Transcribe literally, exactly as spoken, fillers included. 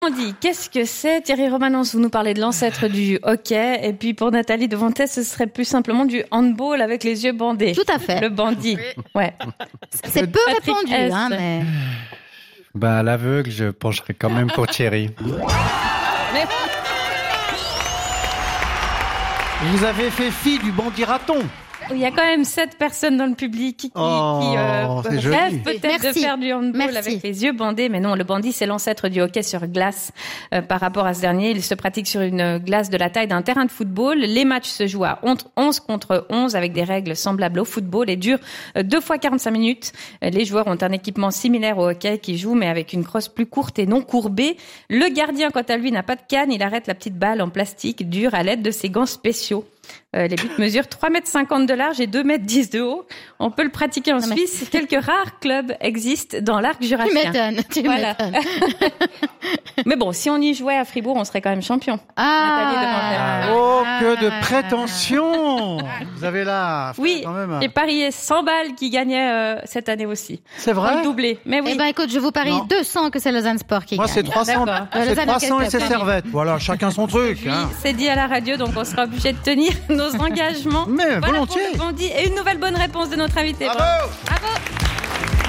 Bandit, qu'est-ce que c'est? Thierry Romanens, vous nous parlez de l'ancêtre du hockey. Et puis pour Nathalie Devantez, ce serait plus simplement du handball avec les yeux bandés. Tout à fait. Le bandit. Ouais. C'est peu Patrick répandu, S. hein, mais... Ben, à l'aveugle, je pencherai quand même pour Thierry. Mais... Vous avez fait fi du bandit raton. Il y a quand même sept personnes dans le public qui, Oh, qui euh, c'est joli. rêvent peut-être Merci. de faire du handball Merci. avec les yeux bandés. Mais non, le bandit, c'est l'ancêtre du hockey sur glace. Euh, par rapport à ce dernier, il se pratique sur une glace de la taille d'un terrain de football. Les matchs se jouent à onze contre onze avec des règles semblables au football et durent euh, deux fois quarante-cinq minutes. Euh, les joueurs ont un équipement similaire au hockey qui joue, mais avec une crosse plus courte et non courbée. Le gardien, quant à lui, n'a pas de canne. Il arrête la petite balle en plastique dure à l'aide de ses gants spéciaux. Euh, les buts mesurent trois mètres cinquante de large et deux mètres dix de haut. On peut le pratiquer en Non, mais- Suisse. Quelques rares clubs existent dans l'arc Tu jurassien. m'étonnes, tu Voilà. m'étonnes. Mais bon, si on y jouait à Fribourg, on serait quand même champion. Nathalie Ah, Devantez. Oh, que de prétention. Vous avez là, Oui, quand même. j'ai parié cent balles qui gagnait euh, cette année aussi. C'est Dans vrai. le doublé. Mais oui. Eh ben, écoute, je vous parie Non. deux cents que c'est Lausanne Sport qui Moi, gagne. c'est trois cents. D'accord. C'est Lausanne trois cents et Orchestre. ses servettes. Voilà, chacun son truc. Puis, Hein. c'est dit à la radio, donc on sera obligé de tenir nos engagements. Mais Voilà volontiers. pour le bandit. Et une nouvelle bonne réponse de notre invité. Bravo. Bravo.